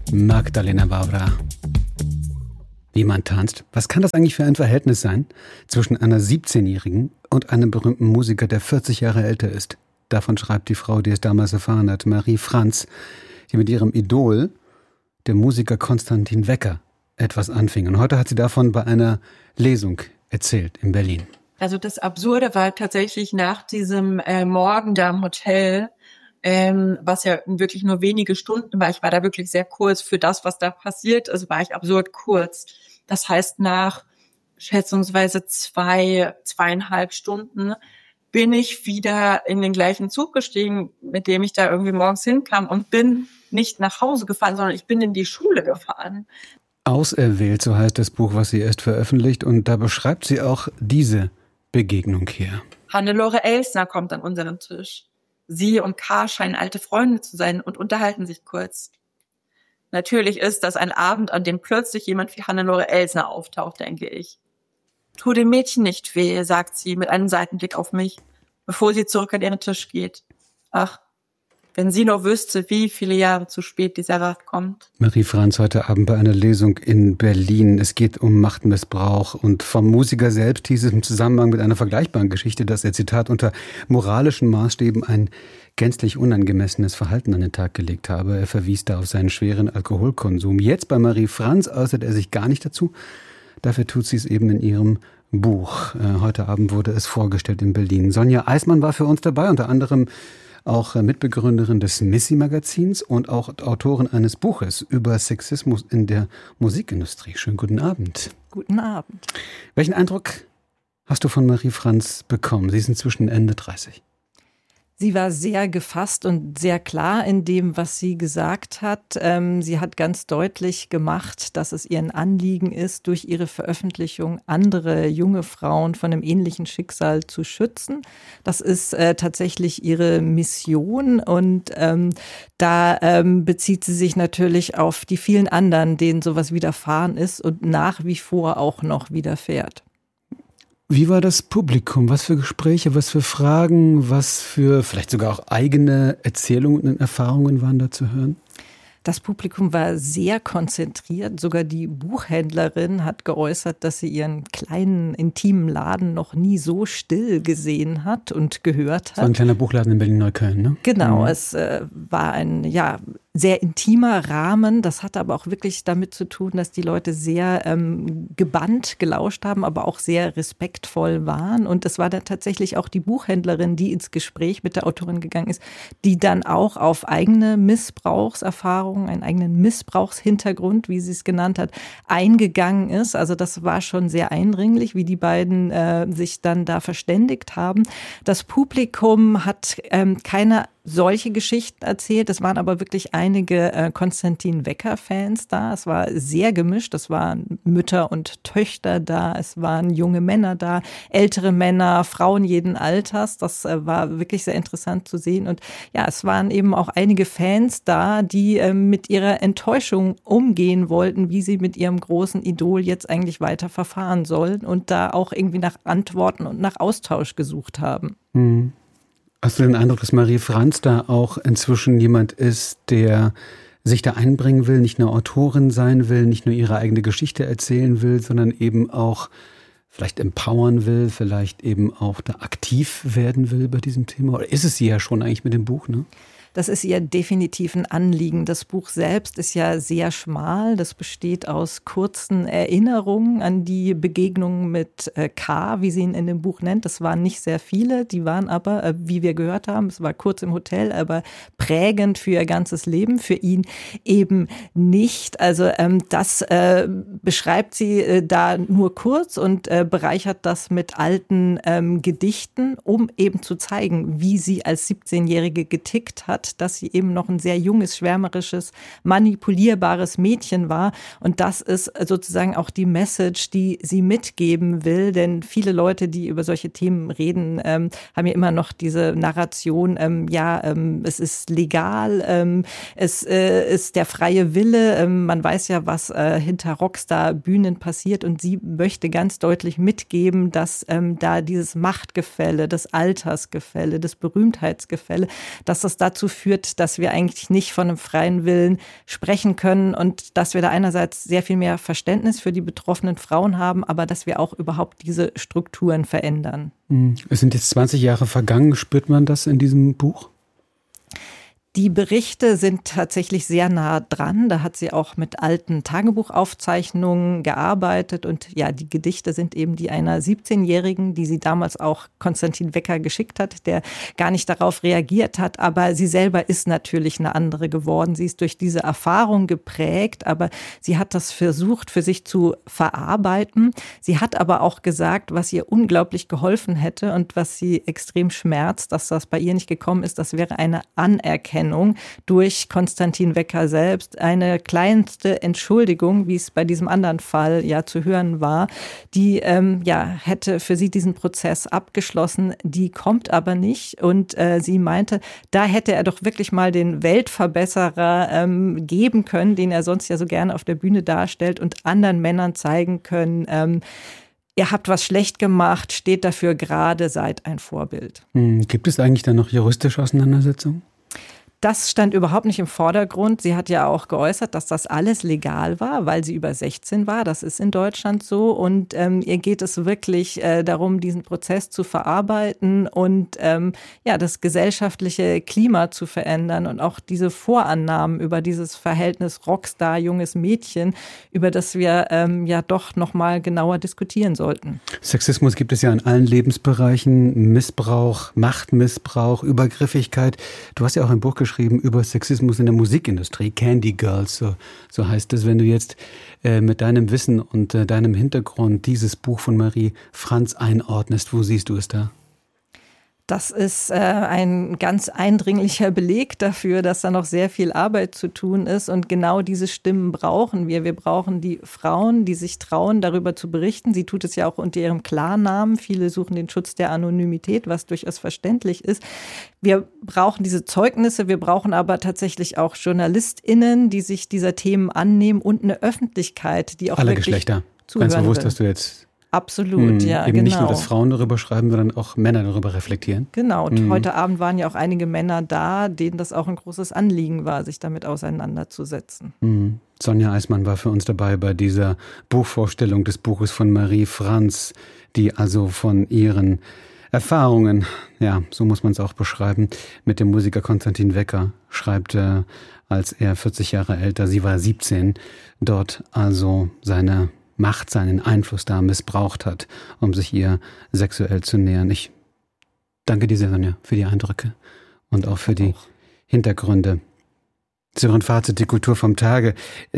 Magdalena Vavra. Wie man tanzt. Was kann das eigentlich für ein Verhältnis sein zwischen einer 17-Jährigen und einem berühmten Musiker, der 40 Jahre älter ist? Davon schreibt die Frau, die es damals erfahren hat, Marie Franz, die mit ihrem Idol, dem Musiker Konstantin Wecker, etwas anfing. Und heute hat sie davon bei einer Lesung erzählt in Berlin. Also das Absurde war tatsächlich nach diesem Morgen da im Hotel, was ja wirklich nur wenige Stunden war. Ich war da wirklich sehr kurz für das, was da passiert ist, war ich absurd kurz. Das heißt, nach schätzungsweise 2,5 Stunden bin ich wieder in den gleichen Zug gestiegen, mit dem ich da irgendwie morgens hinkam und bin nicht nach Hause gefahren, sondern ich bin in die Schule gefahren. Auserwählt, so heißt das Buch, was sie erst veröffentlicht. Und da beschreibt sie auch diese Begegnung hier. Hannelore Elsner kommt an unseren Tisch. Sie und K. scheinen alte Freunde zu sein und unterhalten sich kurz. Natürlich ist das ein Abend, an dem plötzlich jemand wie Hannelore Elsner auftaucht, denke ich. Tu dem Mädchen nicht weh, sagt sie mit einem Seitenblick auf mich, bevor sie zurück an ihren Tisch geht. Ach, wenn sie nur wüsste, wie viele Jahre zu spät dieser Rat kommt. Marie Franz heute Abend bei einer Lesung in Berlin. Es geht um Machtmissbrauch und vom Musiker selbst hieß es im Zusammenhang mit einer vergleichbaren Geschichte, dass er, Zitat, unter moralischen Maßstäben ein gänzlich unangemessenes Verhalten an den Tag gelegt habe. Er verwies da auf seinen schweren Alkoholkonsum. Jetzt bei Marie Franz äußert er sich gar nicht dazu. Dafür tut sie es eben in ihrem Buch. Heute Abend wurde es vorgestellt in Berlin. Sonja Eismann war für uns dabei, unter anderem auch Mitbegründerin des Missy-Magazins und auch Autorin eines Buches über Sexismus in der Musikindustrie. Schönen guten Abend. Guten Abend. Welchen Eindruck hast du von Marie Franz bekommen? Sie ist inzwischen Ende 30. Sie war sehr gefasst und sehr klar in dem, was sie gesagt hat. Sie hat ganz deutlich gemacht, dass es ihr ein Anliegen ist, durch ihre Veröffentlichung andere junge Frauen von einem ähnlichen Schicksal zu schützen. Das ist tatsächlich ihre Mission und da bezieht sie sich natürlich auf die vielen anderen, denen sowas widerfahren ist und nach wie vor auch noch widerfährt. Wie war das Publikum? Was für Gespräche, was für Fragen, was für vielleicht sogar auch eigene Erzählungen und Erfahrungen waren da zu hören? Das Publikum war sehr konzentriert. Sogar die Buchhändlerin hat geäußert, dass sie ihren kleinen, intimen Laden noch nie so still gesehen hat und gehört hat. Das war ein kleiner Buchladen in Berlin-Neukölln, ne? Genau, es war ein sehr intimer Rahmen. Das hatte aber auch wirklich damit zu tun, dass die Leute sehr gebannt gelauscht haben, aber auch sehr respektvoll waren. Und es war dann tatsächlich auch die Buchhändlerin, die ins Gespräch mit der Autorin gegangen ist, die dann auch auf eigene Missbrauchserfahrungen, einen eigenen Missbrauchshintergrund, wie sie es genannt hat, eingegangen ist. Also das war schon sehr eindringlich, wie die beiden sich dann da verständigt haben. Das Publikum hat keine solche Geschichten erzählt. Es waren aber wirklich einige Konstantin Wecker-Fans da. Es war sehr gemischt. Es waren Mütter und Töchter da. Es waren junge Männer da, ältere Männer, Frauen jeden Alters. Das war wirklich sehr interessant zu sehen. Und ja, es waren eben auch einige Fans da, die mit ihrer Enttäuschung umgehen wollten, wie sie mit ihrem großen Idol jetzt eigentlich weiter verfahren sollen und da auch irgendwie nach Antworten und nach Austausch gesucht haben. Mhm. Hast du den Eindruck, dass Marie Franz da auch inzwischen jemand ist, der sich da einbringen will, nicht nur Autorin sein will, nicht nur ihre eigene Geschichte erzählen will, sondern eben auch vielleicht empowern will, vielleicht eben auch da aktiv werden will bei diesem Thema? Oder ist es sie ja schon eigentlich mit dem Buch, ne? Das ist ihr definitiv ein Anliegen. Das Buch selbst ist ja sehr schmal. Das besteht aus kurzen Erinnerungen an die Begegnungen mit K., wie sie ihn in dem Buch nennt. Das waren nicht sehr viele, die waren aber, wie wir gehört haben, es war kurz im Hotel, aber prägend für ihr ganzes Leben, für ihn eben nicht. Also das beschreibt sie da nur kurz und bereichert das mit alten Gedichten, um eben zu zeigen, wie sie als 17-Jährige getickt hat, dass sie eben noch ein sehr junges, schwärmerisches, manipulierbares Mädchen war. Und das ist sozusagen auch die Message, die sie mitgeben will. Denn viele Leute, die über solche Themen reden, haben ja immer noch diese Narration, es ist legal, es ist der freie Wille. Man weiß ja, was hinter Rockstar-Bühnen passiert. Und sie möchte ganz deutlich mitgeben, dass da dieses Machtgefälle, das Altersgefälle, das Berühmtheitsgefälle, dass das dazu führt, dass wir eigentlich nicht von einem freien Willen sprechen können und dass wir da einerseits sehr viel mehr Verständnis für die betroffenen Frauen haben, aber dass wir auch überhaupt diese Strukturen verändern. Es sind jetzt 20 Jahre vergangen. Spürt man das in diesem Buch? Die Berichte sind tatsächlich sehr nah dran. Da hat sie auch mit alten Tagebuchaufzeichnungen gearbeitet. Und ja, die Gedichte sind eben die einer 17-Jährigen, die sie damals auch Konstantin Wecker geschickt hat, der gar nicht darauf reagiert hat. Aber sie selber ist natürlich eine andere geworden. Sie ist durch diese Erfahrung geprägt, aber sie hat das versucht, für sich zu verarbeiten. Sie hat aber auch gesagt, was ihr unglaublich geholfen hätte und was sie extrem schmerzt, dass das bei ihr nicht gekommen ist, das wäre eine Anerkennung durch Konstantin Wecker selbst, eine kleinste Entschuldigung, wie es bei diesem anderen Fall ja zu hören war, die hätte für sie diesen Prozess abgeschlossen, die kommt aber nicht und sie meinte, da hätte er doch wirklich mal den Weltverbesserer geben können, den er sonst ja so gerne auf der Bühne darstellt und anderen Männern zeigen können, ihr habt was schlecht gemacht, steht dafür gerade, seid ein Vorbild. Gibt es eigentlich dann noch juristische Auseinandersetzungen? Das stand überhaupt nicht im Vordergrund. Sie hat ja auch geäußert, dass das alles legal war, weil sie über 16 war. Das ist in Deutschland so. Und ihr geht es wirklich darum, diesen Prozess zu verarbeiten und das gesellschaftliche Klima zu verändern und auch diese Vorannahmen über dieses Verhältnis Rockstar, junges Mädchen, über das wir doch noch mal genauer diskutieren sollten. Sexismus gibt es ja in allen Lebensbereichen. Missbrauch, Machtmissbrauch, Übergriffigkeit. Du hast ja auch ein Buch geschrieben über Sexismus in der Musikindustrie, Candy Girls, so heißt es. Wenn du jetzt mit deinem Wissen und deinem Hintergrund dieses Buch von Marie Franz einordnest, wo siehst du es da? Das ist ein ganz eindringlicher Beleg dafür, dass da noch sehr viel Arbeit zu tun ist. Und genau diese Stimmen brauchen wir. Wir brauchen die Frauen, die sich trauen, darüber zu berichten. Sie tut es ja auch unter ihrem Klarnamen. Viele suchen den Schutz der Anonymität, was durchaus verständlich ist. Wir brauchen diese Zeugnisse. Wir brauchen aber tatsächlich auch JournalistInnen, die sich dieser Themen annehmen und eine Öffentlichkeit, die auch alle wirklich Geschlechter. zuhören Ganz bewusst, will. dass du jetzt Absolut, ja, eben genau. Nicht nur, dass Frauen darüber schreiben, sondern auch Männer darüber reflektieren. Genau, und heute Abend waren ja auch einige Männer da, denen das auch ein großes Anliegen war, sich damit auseinanderzusetzen. Sonja Eismann war für uns dabei bei dieser Buchvorstellung des Buches von Marie Franz, die also von ihren Erfahrungen, ja, so muss man es auch beschreiben, mit dem Musiker Konstantin Wecker schreibt, als er 40 Jahre älter, sie war 17, dort also seine Macht, seinen Einfluss da missbraucht hat, um sich ihr sexuell zu nähern. Ich danke dir sehr, Sonja, für die Eindrücke und auch für die Hintergründe. Sören Fazit, die Kultur vom Tage.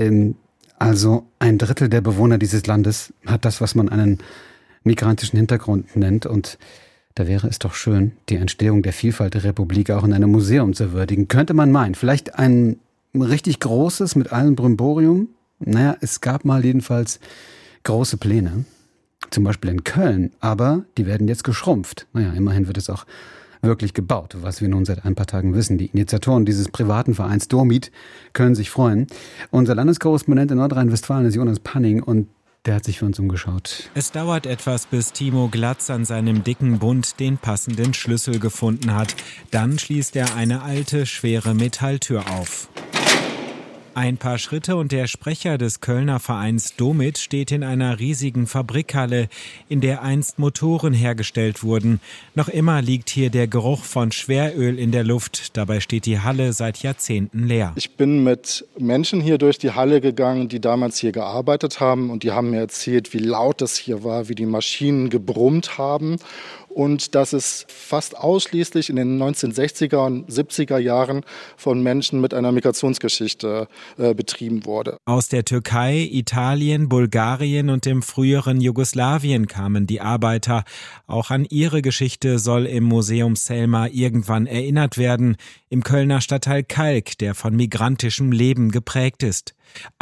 Also 1/3 der Bewohner dieses Landes hat das, was man einen migrantischen Hintergrund nennt. Und da wäre es doch schön, die Entstehung der Vielfalt der Republik auch in einem Museum zu würdigen. Könnte man meinen. Vielleicht ein richtig großes mit allem Brimborium. Naja, es gab mal jedenfalls große Pläne, zum Beispiel in Köln, aber die werden jetzt geschrumpft. Naja, immerhin wird es auch wirklich gebaut, was wir nun seit ein paar Tagen wissen. Die Initiatoren dieses privaten Vereins Domit können sich freuen. Unser Landeskorrespondent in Nordrhein-Westfalen ist Jonas Panning und der hat sich für uns umgeschaut. Es dauert etwas, bis Timo Glatz an seinem dicken Bund den passenden Schlüssel gefunden hat. Dann schließt er eine alte, schwere Metalltür auf. Ein paar Schritte und der Sprecher des Kölner Vereins Domit steht in einer riesigen Fabrikhalle, in der einst Motoren hergestellt wurden. Noch immer liegt hier der Geruch von Schweröl in der Luft. Dabei steht die Halle seit Jahrzehnten leer. Ich bin mit Menschen hier durch die Halle gegangen, die damals hier gearbeitet haben. Und die haben mir erzählt, wie laut es hier war, wie die Maschinen gebrummt haben. Und dass es fast ausschließlich in den 1960er und 70er Jahren von Menschen mit einer Migrationsgeschichte betrieben wurde. Aus der Türkei, Italien, Bulgarien und dem früheren Jugoslawien kamen die Arbeiter. Auch an ihre Geschichte soll im Museum Selma irgendwann erinnert werden. Im Kölner Stadtteil Kalk, der von migrantischem Leben geprägt ist.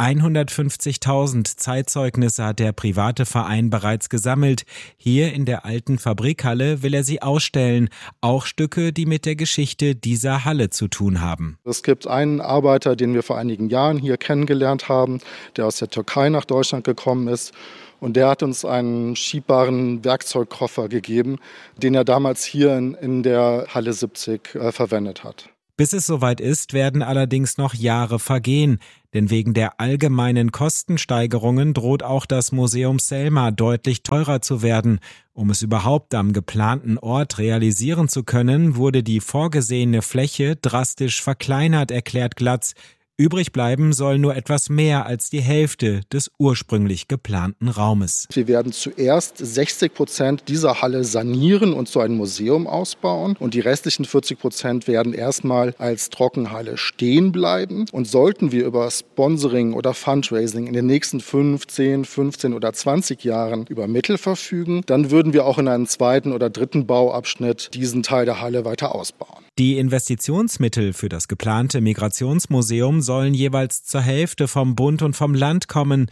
150.000 Zeitzeugnisse hat der private Verein bereits gesammelt. Hier in der alten Fabrikhalle will er sie ausstellen. Auch Stücke, die mit der Geschichte dieser Halle zu tun haben. Es gibt einen Arbeiter, den wir vor einigen Jahren hier kennengelernt haben, der aus der Türkei nach Deutschland gekommen ist. Und der hat uns einen schiebbaren Werkzeugkoffer gegeben, den er damals hier in der Halle 70 verwendet hat. Bis es soweit ist, werden allerdings noch Jahre vergehen, denn wegen der allgemeinen Kostensteigerungen droht auch das Museum Selma deutlich teurer zu werden. Um es überhaupt am geplanten Ort realisieren zu können, wurde die vorgesehene Fläche drastisch verkleinert, erklärt Glatz. Übrig bleiben soll nur etwas mehr als die Hälfte des ursprünglich geplanten Raumes. Wir werden zuerst 60% dieser Halle sanieren und zu einem Museum ausbauen. Und die restlichen 40% werden erstmal als Trockenhalle stehen bleiben. Und sollten wir über Sponsoring oder Fundraising in den nächsten 15 oder 20 Jahren über Mittel verfügen, dann würden wir auch in einem zweiten oder dritten Bauabschnitt diesen Teil der Halle weiter ausbauen. Die Investitionsmittel für das geplante Migrationsmuseum sollen jeweils zur Hälfte vom Bund und vom Land kommen.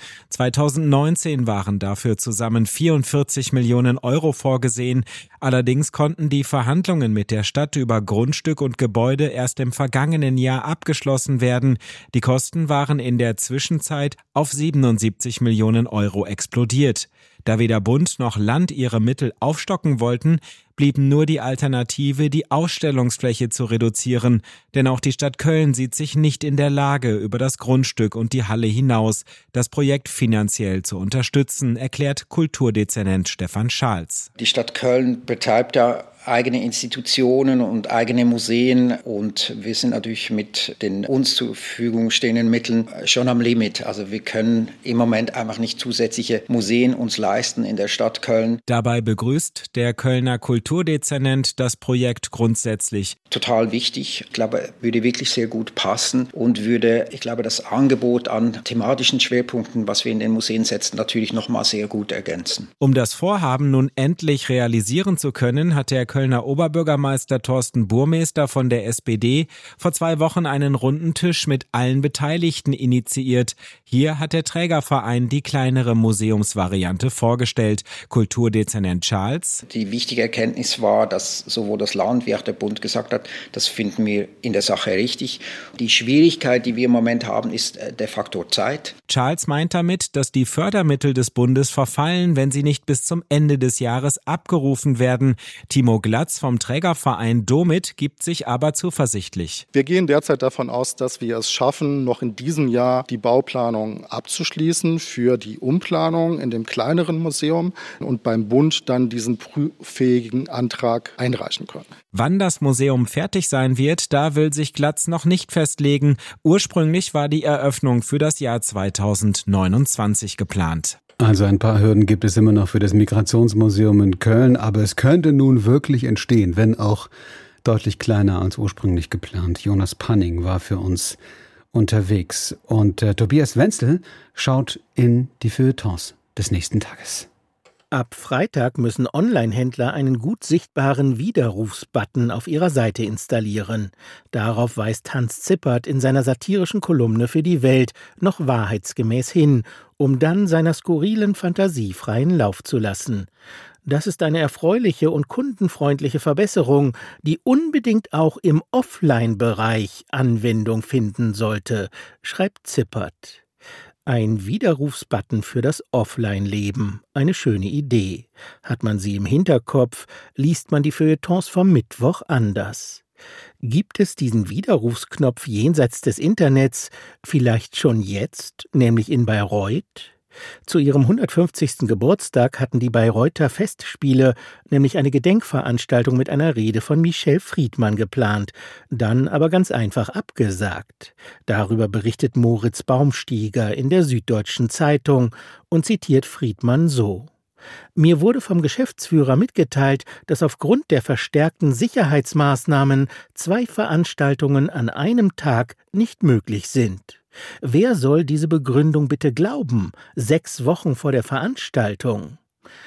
2019 waren dafür zusammen 44 Millionen Euro vorgesehen. Allerdings konnten die Verhandlungen mit der Stadt über Grundstück und Gebäude erst im vergangenen Jahr abgeschlossen werden. Die Kosten waren in der Zwischenzeit auf 77 Millionen Euro explodiert. Da weder Bund noch Land ihre Mittel aufstocken wollten, blieb nur die Alternative, die Ausstellungsfläche zu reduzieren. Denn auch die Stadt Köln sieht sich nicht in der Lage, über das Grundstück und die Halle hinaus das Projekt finanziell zu unterstützen, erklärt Kulturdezernent Stefan Schals. Die Stadt Köln betreibt ja eigene Institutionen und eigene Museen und wir sind natürlich mit den uns zur Verfügung stehenden Mitteln schon am Limit. Also wir können im Moment einfach nicht zusätzliche Museen uns leisten in der Stadt Köln. Dabei begrüßt der Kölner Kulturdezernent das Projekt grundsätzlich. Total wichtig. Ich glaube, würde wirklich sehr gut passen und würde, ich glaube, das Angebot an thematischen Schwerpunkten, was wir in den Museen setzen, natürlich nochmal sehr gut ergänzen. Um das Vorhaben nun endlich realisieren zu können, hat der Kölner Oberbürgermeister Thorsten Burmester von der SPD vor 2 Wochen einen runden Tisch mit allen Beteiligten initiiert. Hier hat der Trägerverein die kleinere Museumsvariante vorgestellt. Kulturdezernent Charles: Die wichtige Erkenntnis war, dass sowohl das Land wie auch der Bund gesagt hat, das finden wir in der Sache richtig. Die Schwierigkeit, die wir im Moment haben, ist der Faktor Zeit. Charles meint damit, dass die Fördermittel des Bundes verfallen, wenn sie nicht bis zum Ende des Jahres abgerufen werden. Timo Glatz vom Trägerverein Domit gibt sich aber zuversichtlich. Wir gehen derzeit davon aus, dass wir es schaffen, noch in diesem Jahr die Bauplanung abzuschließen für die Umplanung in dem kleineren Museum und beim Bund dann diesen prüffähigen Antrag einreichen können. Wann das Museum fertig sein wird, da will sich Glatz noch nicht festlegen. Ursprünglich war die Eröffnung für das Jahr 2029 geplant. Also ein paar Hürden gibt es immer noch für das Migrationsmuseum in Köln, aber es könnte nun wirklich entstehen, wenn auch deutlich kleiner als ursprünglich geplant. Jonas Panning war für uns unterwegs und Tobias Wenzel schaut in die Feuilletons des nächsten Tages. Ab Freitag müssen Online-Händler einen gut sichtbaren Widerrufsbutton auf ihrer Seite installieren. Darauf weist Hans Zippert in seiner satirischen Kolumne für die Welt noch wahrheitsgemäß hin, um dann seiner skurrilen Fantasie freien Lauf zu lassen. Das ist eine erfreuliche und kundenfreundliche Verbesserung, die unbedingt auch im Offline-Bereich Anwendung finden sollte, schreibt Zippert. Ein Widerrufsbutton für das Offline-Leben. Eine schöne Idee. Hat man sie im Hinterkopf, liest man die Feuilletons vom Mittwoch anders. Gibt es diesen Widerrufsknopf jenseits des Internets vielleicht schon jetzt, nämlich in Bayreuth? Zu ihrem 150. Geburtstag hatten die Bayreuther Festspiele nämlich eine Gedenkveranstaltung mit einer Rede von Michel Friedmann geplant, dann aber ganz einfach abgesagt. Darüber berichtet Moritz Baumstieger in der Süddeutschen Zeitung und zitiert Friedmann so: Mir wurde vom Geschäftsführer mitgeteilt, dass aufgrund der verstärkten Sicherheitsmaßnahmen 2 Veranstaltungen an einem Tag nicht möglich sind. Wer soll diese Begründung bitte glauben, 6 Wochen vor der Veranstaltung?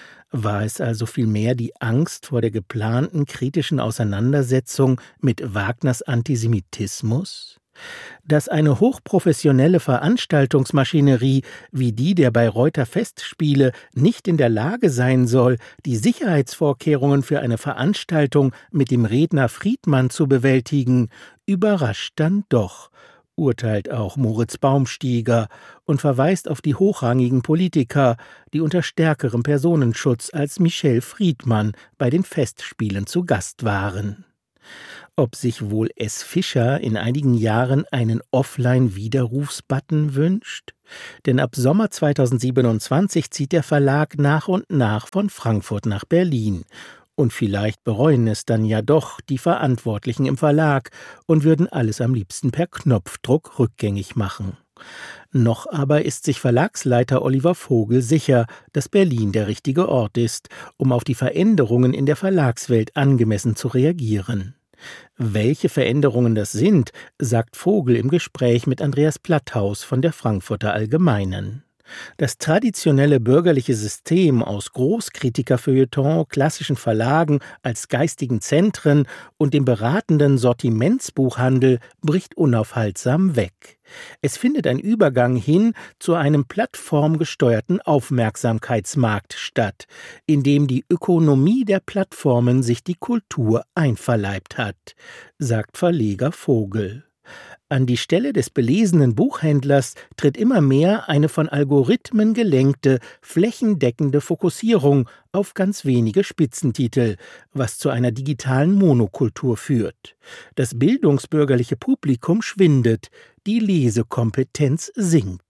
War es also vielmehr die Angst vor der geplanten kritischen Auseinandersetzung mit Wagners Antisemitismus? Dass eine hochprofessionelle Veranstaltungsmaschinerie wie die der Bayreuther Festspiele nicht in der Lage sein soll, die Sicherheitsvorkehrungen für eine Veranstaltung mit dem Redner Friedmann zu bewältigen, überrascht dann doch, urteilt auch Moritz Baumstieger und verweist auf die hochrangigen Politiker, die unter stärkerem Personenschutz als Michel Friedmann bei den Festspielen zu Gast waren. ob sich wohl S. Fischer in einigen Jahren einen Offline-Widerrufsbutton wünscht? Denn ab Sommer 2027 zieht der Verlag nach und nach von Frankfurt nach Berlin. Und vielleicht bereuen es dann ja doch die Verantwortlichen im Verlag und würden alles am liebsten per Knopfdruck rückgängig machen. Noch aber ist sich Verlagsleiter Oliver Vogel sicher, dass Berlin der richtige Ort ist, um auf die Veränderungen in der Verlagswelt angemessen zu reagieren. Welche Veränderungen das sind, sagt Vogel im Gespräch mit Andreas Platthaus von der Frankfurter Allgemeinen. Das traditionelle bürgerliche System aus Großkritikerfeuilleton, klassischen Verlagen als geistigen Zentren und dem beratenden Sortimentsbuchhandel bricht unaufhaltsam weg. Es findet ein Übergang hin zu einem plattformgesteuerten Aufmerksamkeitsmarkt statt, in dem die Ökonomie der Plattformen sich die Kultur einverleibt hat, sagt Verleger Vogel. An die Stelle des belesenen Buchhändlers tritt immer mehr eine von Algorithmen gelenkte, flächendeckende Fokussierung auf ganz wenige Spitzentitel, was zu einer digitalen Monokultur führt. Das bildungsbürgerliche Publikum schwindet, die Lesekompetenz sinkt.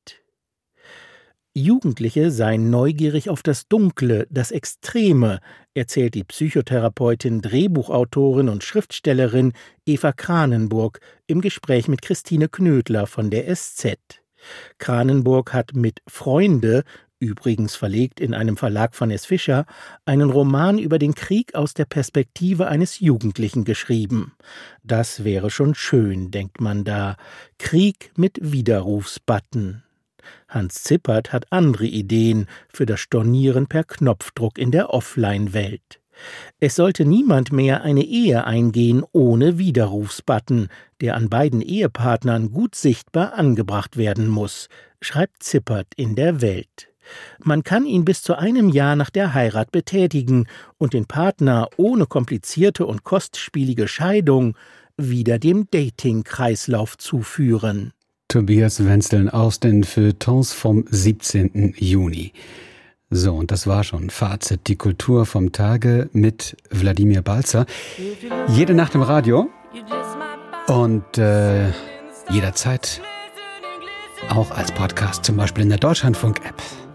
Jugendliche seien neugierig auf das Dunkle, das Extreme, erzählt die Psychotherapeutin, Drehbuchautorin und Schriftstellerin Eva Kranenburg im Gespräch mit Christine Knödler von der SZ. Kranenburg hat mit Freunde, übrigens verlegt in einem Verlag von S. Fischer, einen Roman über den Krieg aus der Perspektive eines Jugendlichen geschrieben. Das wäre schon schön, denkt man da. Krieg mit Widerrufsbutton. Hans Zippert hat andere Ideen für das Stornieren per Knopfdruck in der Offline-Welt. Es sollte niemand mehr eine Ehe eingehen ohne Widerrufsbutton, der an beiden Ehepartnern gut sichtbar angebracht werden muss, schreibt Zippert in der Welt. Man kann ihn bis zu einem Jahr nach der Heirat betätigen und den Partner ohne komplizierte und kostspielige Scheidung wieder dem Dating-Kreislauf zuführen. Tobias Wenzeln aus den Feuilletons vom 17. Juni. So, und das war schon Fazit, die Kultur vom Tage mit Wladimir Balzer. Jede Nacht im Radio und jederzeit auch als Podcast, zum Beispiel in der Deutschlandfunk-App.